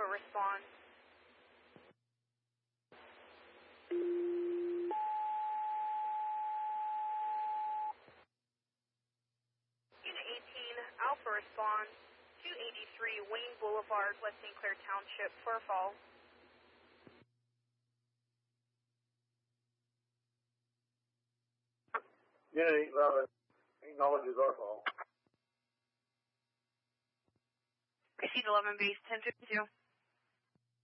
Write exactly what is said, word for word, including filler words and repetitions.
Alpha responds. Unit eighteen, Alpha responds. two eighty-three Wayne Boulevard, West Saint Clair Township, for a fall. Unit eight eleven, acknowledges our call. Receive eleven base ten fifty-two.